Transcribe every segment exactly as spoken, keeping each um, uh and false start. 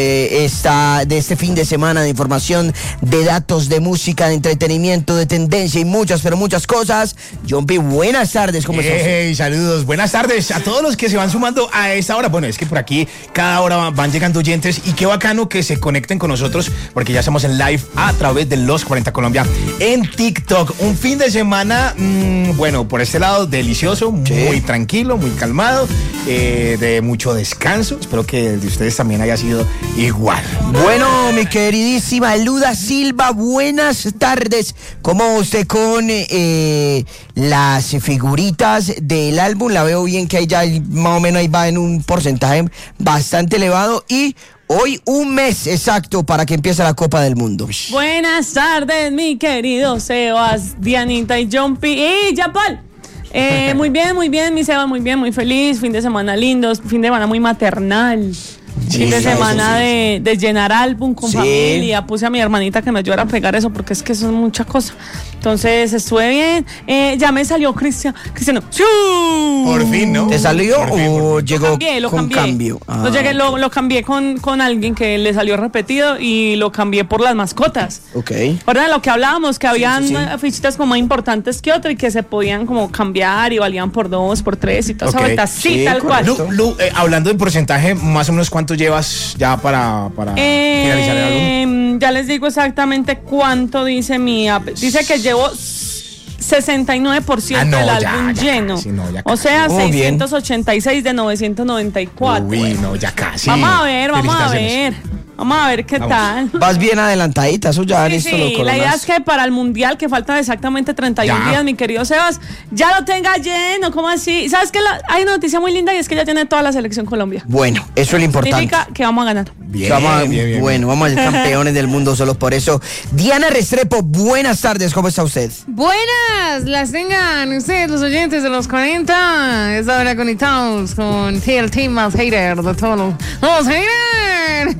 Eh, esta, de este fin de semana de información, de datos, de música, de entretenimiento, de tendencia y muchas, pero muchas cosas. Jumpy, buenas tardes, ¿cómo estás? Hey, saludos, buenas tardes a todos los que se van sumando a esta hora. Bueno, es que por aquí cada hora van llegando oyentes y qué bacano que se conecten con nosotros porque ya estamos en live a través de Los cuarenta Colombia en TikTok. Un fin de semana, mmm, bueno, por este lado delicioso, sí. Muy tranquilo, muy calmado, eh, de mucho descanso. Espero que el de ustedes también haya sido igual. Bueno, mi queridísima Luda Silva, buenas tardes. ¿Cómo usted con eh, las figuritas del álbum? La veo bien que ahí ya más o menos ahí va en un porcentaje bastante elevado y hoy un mes exacto para que empiece la Copa del Mundo. Buenas tardes, mi querido Sebas, Dianita y Jumpy y Yapal. Eh, muy bien, muy bien, mi Sebas, muy bien, muy feliz. Fin de semana lindo, fin de semana muy maternal. Sí, fin de semana sí. de, de llenar álbum con sí. familia. Puse a mi hermanita que me ayudara a pegar eso porque es que eso es mucha cosa. Entonces estuve bien. Eh, ya me salió Cristian. Cristiano. ¡Sí! Por fin, ¿no? ¿Te salió por fin, o por fin. llegó lo cambié, lo con cambié. cambio? Ah. Lo, llegué, lo, lo cambié con, con alguien que le salió repetido y lo cambié por las mascotas. Ok. Ahora de lo que hablábamos, que habían sí, sí, sí. fichitas como más importantes que otras y que se podían como cambiar y valían por dos, por tres y toda okay. esa vuelta. Sí, sí, tal correcto. cual. Lu, Lu, eh, hablando de porcentaje, más o menos ¿cuánto llevas ya para, para eh, finalizar el álbum? Ya les digo exactamente cuánto dice mi app. Dice que llevo sesenta y nueve por ciento ah, no, del álbum ya, ya lleno. Casi, no, o sea, oh, seiscientos ochenta y seis bien. De novecientos noventa y cuatro. Uy, no, ya casi. Vamos a ver, vamos a ver. Vamos a ver qué vamos. tal. Vas bien adelantadita, eso ya sí, listo sí, lo la idea es que para el mundial, que faltan exactamente treinta y uno ya. días, mi querido Sebas, ya lo tenga lleno. ¿Cómo así? ¿Sabes qué? Hay una noticia muy linda y es que ya tiene toda la selección Colombia. Bueno, eso es lo importante. Significa que vamos a ganar. Bien, vamos a, bien, bien, bueno, bien. vamos a ser campeones del mundo solo por eso. Diana Restrepo, buenas tardes, ¿cómo está usted? Buenas, las tengan ustedes los oyentes de los cuarenta. Es ahora conectados con el team más hater de todos los, los haters.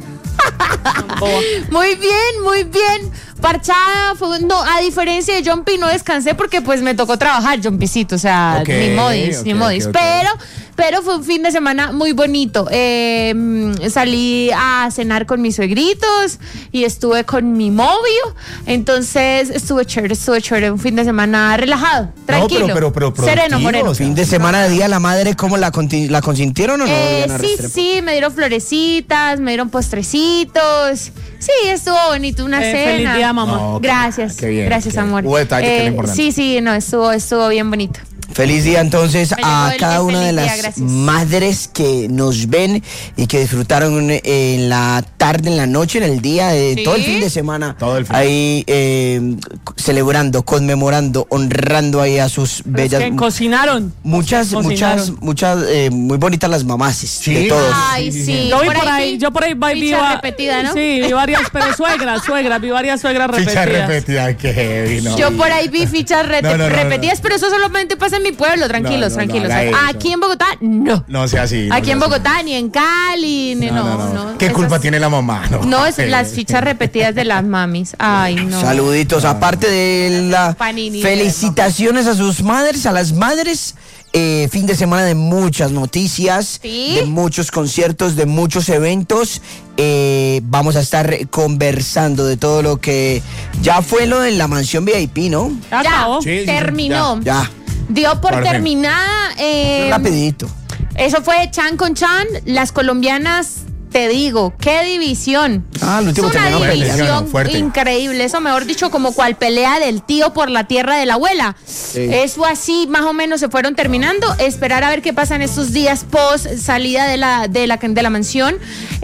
Muy bien, muy bien. Parchada, fue, no, a diferencia de Jumpy no descansé porque pues me tocó trabajar, Jumpycito, o sea, okay, ni modis, okay, ni modis, okay, okay. pero pero fue un fin de semana muy bonito. Eh, salí a cenar con mis suegritos y estuve con mi novio, entonces estuve chévere, estuve chévere, un fin de semana relajado, tranquilo, no, pero, pero, pero sereno, moreno. Fin de semana de Día de la Madre, ¿cómo la, la consintieron o no? Eh, sí, Restrepo? sí, me dieron florecitas, me dieron postrecitos, sí, estuvo bonito, una eh, cena. Feliz día, mamá. No, gracias, qué bien, gracias, qué amor. Hubo detalles eh, que es importante. Sí, sí, no, estuvo, estuvo bien bonito. Feliz día entonces a cada una de las día, madres que nos ven y que disfrutaron en la tarde, en la noche, en el día, de ¿sí? todo el fin de semana. Todo el fin. Ahí eh, celebrando, conmemorando, honrando ahí a sus Pero bellas. Es que cocinaron. Muchas, cocinaron. muchas, muchas, eh, muy bonitas las mamases ¿sí? de todos. Ay, sí. Yo vi por, por ahí, ahí, yo por ahí vi, vi repetida, ¿no? Sí, vi varias, pero suegras, suegras, vi varias suegras repetidas. repetidas. Fichas repetidas, qué heavy, no. Yo por ahí vi fichas re no, no, no, repetidas, no. pero eso solamente pasa en mi pueblo, tranquilos, no, no, tranquilos. No, aquí en Bogotá, no. No sea así. Aquí no en sea Bogotá, así. ni en Cali, ni no, no. no, no. ¿Qué Esas... culpa tiene la mamá? No, no es las fichas repetidas de las mamis. Ay, no. Saluditos, aparte de la Panini, felicitaciones a sus madres, a las madres. Eh, fin de semana de muchas noticias, ¿sí? de muchos conciertos, de muchos eventos. Eh, vamos a estar conversando de todo lo que ya fue lo de la mansión V I P, ¿no? Ya, ya sí, terminó. Ya. ya. Dio por, por terminada. Eh, Rapidito. Eso fue Chan con Chan. Las colombianas, te digo, qué división. Ah, el último es una terminó división fuerte. increíble. Eso, mejor dicho, como cual pelea del tío por la tierra de la abuela. Sí. Eso así, más o menos, se fueron terminando. Esperar a ver qué pasa en estos días post salida de la, de la, de la mansión.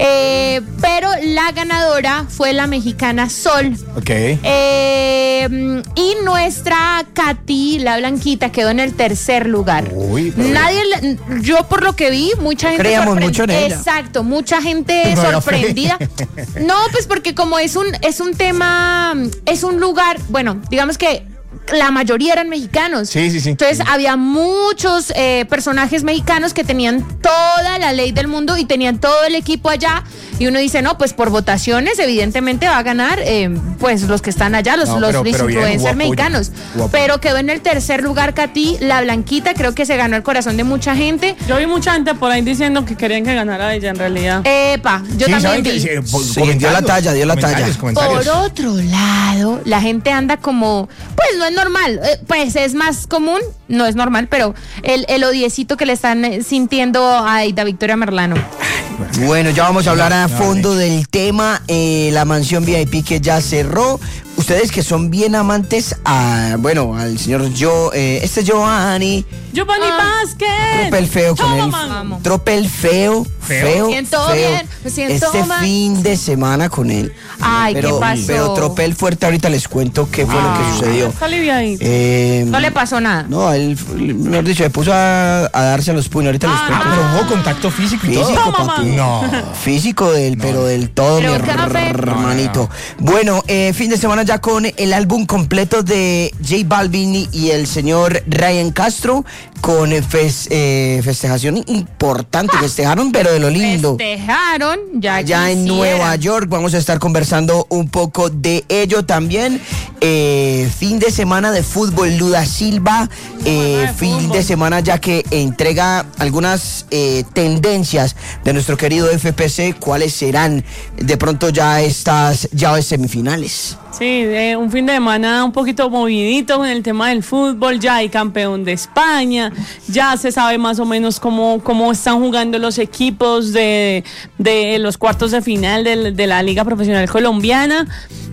Eh, pero la ganadora fue la mexicana Sol. Ok. Eh, y nuestra Katy, la blanquita, quedó en el tercer lugar. Uy, pero... Nadie, yo por lo que vi, mucha gente creíamos mucho en ella. Exacto, mucha gente no, sorprendida. No, pues porque como es un es un tema, es un lugar, bueno, digamos que la mayoría eran mexicanos. Sí, sí, sí. Entonces sí. había muchos eh, personajes mexicanos que tenían toda la ley del mundo y tenían todo el equipo allá. Y uno dice, no, pues por votaciones evidentemente va a ganar eh, pues los que están allá, los, No, los pero- pero bien, influencers guapo, mexicanos. guapo. Pero quedó en el tercer lugar Katy, la blanquita, creo que se ganó el corazón de mucha gente. Yo vi mucha gente por ahí diciendo que querían que ganara ella en realidad. Epa, yo Sí, también ¿saben vi. que sí, po- Sí, comentarios, dio la talla, dio la comentarios, talla. comentarios. Por otro lado, la gente anda como, pues no es normal, eh, pues es más común, no es normal, pero el, el odiecito que le están eh, sintiendo a Aida Victoria Merlano. Bueno, ya vamos a hablar a No, fondo del tema, eh, la mansión V I P que ya cerró. Ustedes que son bien amantes a, bueno, al señor Joe, eh, este Giovanni, Giovanni Ah. Vázquez. tropel feo con Toma, él, mano. tropel feo, Feo. feo, Me siento feo. bien, me siento este mal. fin de semana con él. Ay, pero, ¿qué pasó? Pero tropel fuerte, ahorita les cuento qué fue lo que sucedió. Está aliviadito. Eh, No le pasó nada. No, él, mejor dicho, se puso a, a darse a los puños. Ahorita les Ah, cuento. pero hubo contacto físico y todo. Físico, Toma, papi. No. Físico del, pero del todo, Pero mi café. hermanito. Bueno, eh, fin de semana ya con el álbum completo de J Balvin y el señor Ryan Castro, con eh, fes- eh, festejación importante. Festejaron, pero de lo lindo. Festejaron, ya Allá en quisiera. Nueva York vamos a estar conversando un poco de ello también. Eh, fin de semana de fútbol, Luda Silva. eh, de fin fútbol. de semana ya que entrega algunas eh, tendencias de nuestro querido F P C. ¿Cuáles serán de pronto ya estas llaves semifinales? Sí, eh, un fin de semana un poquito movidito con el tema del fútbol, ya hay campeón de España, ya se sabe más o menos cómo, cómo están jugando los equipos de, de los cuartos de final de, de la Liga Profesional Colombiana.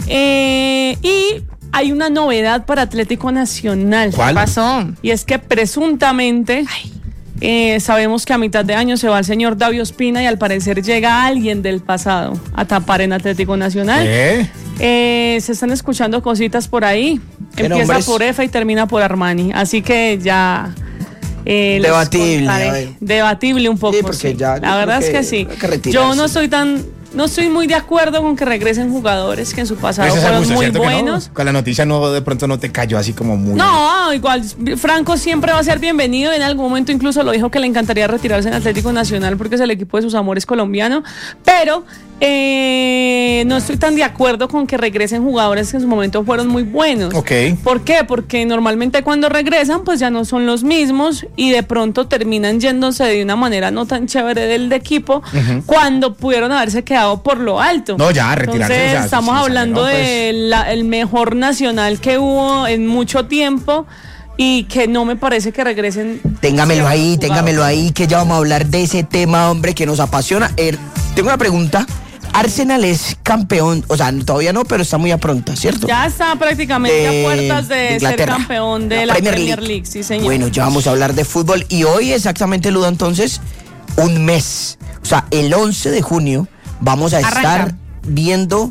Eh, y hay una novedad para Atlético Nacional. ¿Cuál? ¿Qué pasó? Y es que presuntamente eh, sabemos que a mitad de año se va el señor David Ospina y al parecer llega alguien del pasado a tapar en Atlético Nacional. ¿Qué? Eh, se están escuchando cositas por ahí. ¿Qué Empieza nombres? por F y termina por Armani. Así que ya. eh, les Debatible, contaré. a ver. Debatible un poco. Sí, porque sí. ya- yo La verdad creo es que que sí. hay que retirarse. Yo no soy tan. No estoy muy de acuerdo con que regresen jugadores que en su pasado Ese es el fueron gusto, muy ¿cierto que no? buenos. Con la noticia no, de pronto no te cayó así como muy... No, igual Franco siempre va a ser bienvenido. En algún momento incluso lo dijo que le encantaría retirarse en Atlético Nacional porque es el equipo de sus amores colombiano. Pero eh, no estoy tan de acuerdo con que regresen jugadores que en su momento fueron muy buenos. Ok. ¿Por qué? Porque normalmente cuando regresan pues ya no son los mismos y de pronto terminan yéndose de una manera no tan chévere del de equipo cuando pudieron haberse quedado por lo alto. No, ya, retirarse, Entonces, o sea, estamos sí, sí, hablando no, pues. del mejor nacional que hubo en mucho tiempo y que no me parece que regresen. Téngamelo ahí, ciertos téngamelo jugadores. ahí, que ya vamos a hablar de ese tema, hombre, que nos apasiona. Eh, tengo una pregunta. Arsenal es campeón, o sea, todavía no, pero está muy a pronta, ¿cierto? Ya está prácticamente De- a puertas de, de ser Inglaterra. campeón de La la, Premier Premier, League. League. Sí, señor. Bueno, ya vamos a hablar de fútbol y hoy exactamente, Luda, entonces, un mes, o sea, el once de junio vamos a Arranca. estar viendo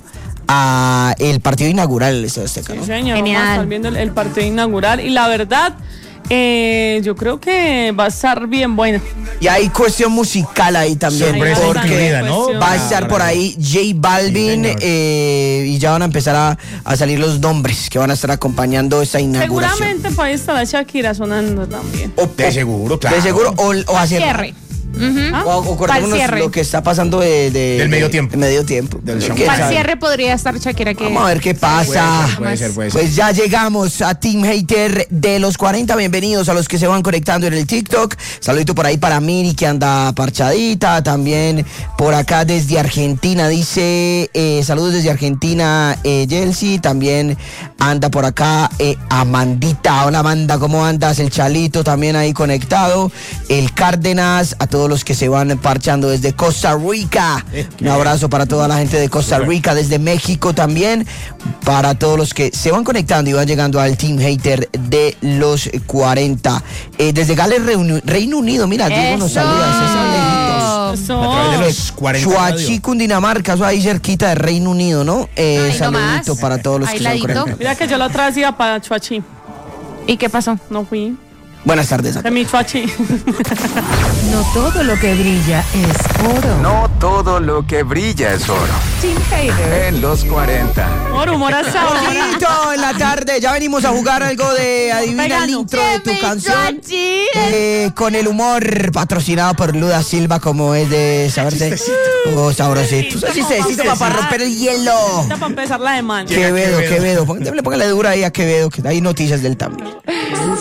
a el partido inaugural del Estadio Azteca, Sí, ¿no? señor. Genial. Vamos a estar viendo el, el partido inaugural y la verdad, eh, yo creo que va a estar bien bueno. Y hay cuestión musical ahí también, Sorpresa porque incluida, ¿no? va a estar por ahí J Balvin Sí, señor. eh, y ya van a empezar a, a salir los nombres que van a estar acompañando esta inauguración. Seguramente por ahí estará Shakira sonando también. O- De seguro, claro. De seguro, o, o hacer Cierre. Ujú. O, o acordémonos cierre. lo que está pasando de, de- Del medio de- tiempo. de medio tiempo. Del ¿Quién show. Para el sabe? cierre podría estar Shakira que... Vamos a ver qué pasa. Puede ser, puede ser, puede ser. Pues ya llegamos a Team Hater de los cuarenta. Bienvenidos a los que se van conectando en el TikTok. Saludito por ahí para Miri, que anda parchadita. También por acá desde Argentina. Dice, eh, saludos desde Argentina, eh, Yelsi. También anda por acá eh, Amandita. Hola, Amanda, ¿cómo andas? El Chalito también ahí conectado. El Cárdenas, a todos los que se van parchando desde Costa Rica. Un abrazo para toda la gente de Costa Rica, desde México también, para todos los que se van conectando y van llegando al Team Hater de los cuarenta. Eh, desde Gales, Reino, Reino Unido, mira, Diego nos Eso. saluda, César Lejitos. Eso. A través de los cuarenta Chuachi, Radio. Cundinamarca, eso ahí cerquita de Reino Unido, ¿no? Eh, Ahí saludito nomás. para todos los Ahí que se van ladito. conectando. Mira que yo la otra vez iba para Chuachi. ¿Y qué pasó? No fui. Buenas tardes a De todos. mi chuachi. No todo lo que brilla es oro. No todo lo que brilla es oro. Team Hater. En los cuarenta. Humor, humor hasta ahora. Pollito, en la tarde, ya venimos a jugar algo de adivina el Pegando. intro de tu canción. Eh, con el humor patrocinado por Luda Silva, como es de saberse. Oh, sabrosito. Chistecito, Chistecito como para para romper el hielo. Está para empezar la demanda. Quevedo, Quevedo. Quevedo. Póngale, póngale dura ahí a Quevedo, que hay noticias del también.